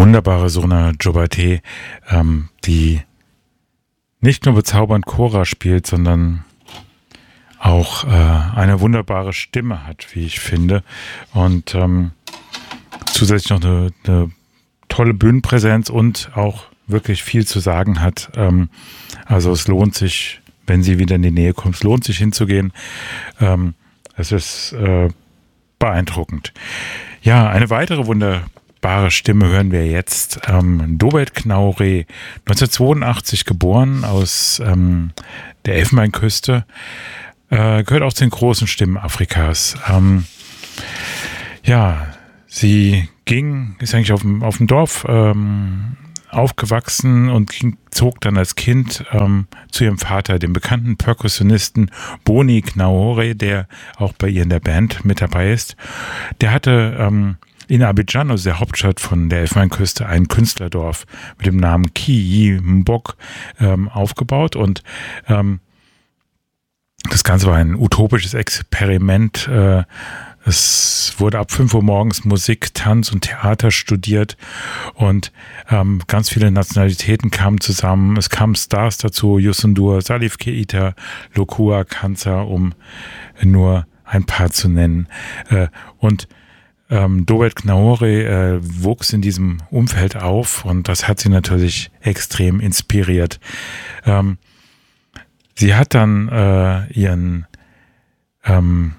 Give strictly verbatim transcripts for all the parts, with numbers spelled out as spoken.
wunderbare Sona Jobateh, ähm, die nicht nur bezaubernd Kora spielt, sondern auch äh, eine wunderbare Stimme hat, wie ich finde. Und ähm, zusätzlich noch eine, eine tolle Bühnenpräsenz und auch wirklich viel zu sagen hat. Ähm, also es lohnt sich, wenn sie wieder in die Nähe kommt, es lohnt sich hinzugehen. Ähm, es ist äh, beeindruckend. Ja, eine weitere wunderbare Stimme hören wir jetzt. Ähm, Dobet Knaure, neunzehnhundertzweiundachtzig geboren aus ähm, der Elfenbeinküste, äh, gehört auch zu den großen Stimmen Afrikas. Ähm, ja, sie ging, ist eigentlich auf dem, auf dem Dorf ähm, aufgewachsen und ging, zog dann als Kind ähm, zu ihrem Vater, dem bekannten Perkussionisten Boni Knaore, der auch bei ihr in der Band mit dabei ist. Der hatte ähm, in Abidjan, also der Hauptstadt von der Elfenbeinküste, ein Künstlerdorf mit dem Namen Kiyi Mbok ähm, aufgebaut und ähm, das Ganze war ein utopisches Experiment. Äh, Es wurde ab fünf Uhr morgens Musik, Tanz und Theater studiert und ähm, ganz viele Nationalitäten kamen zusammen. Es kamen Stars dazu, Youssou N'Dour, Salif Keita, Lokua Kanza, um nur ein paar zu nennen. Äh, und ähm, Dobet Knaure äh, wuchs in diesem Umfeld auf und das hat sie natürlich extrem inspiriert. Ähm, sie hat dann äh, ihren ähm,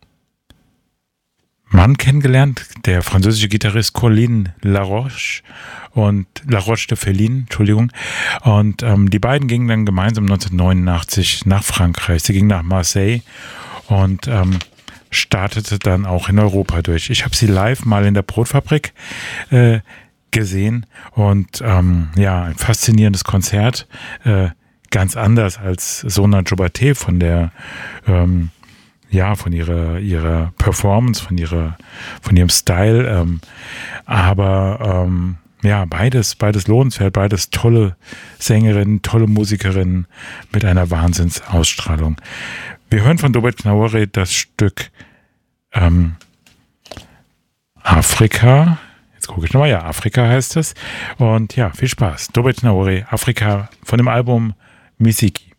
Mann kennengelernt, der französische Gitarrist Colin Laroche und Laroche de Feline, Entschuldigung. Und ähm, die beiden gingen dann gemeinsam neunzehnhundertneunundachtzig nach Frankreich. Sie ging nach Marseille und ähm, startete dann auch in Europa durch. Ich habe sie live mal in der Brotfabrik äh, gesehen und ähm, ja, ein faszinierendes Konzert, äh, ganz anders als Sona Jobateh von der ähm, ja, von ihrer, ihrer Performance, von ihrer, von ihrem Style, ähm, aber ähm, ja, beides, beides lohnenswert, beides tolle Sängerinnen, tolle Musikerinnen mit einer Wahnsinnsausstrahlung. Wir hören von Dobet Knaure das Stück ähm, Afrika. Jetzt gucke ich nochmal, ja, Afrika heißt es. Und ja, viel Spaß. Dobet Knaure, Afrika von dem Album Misiki.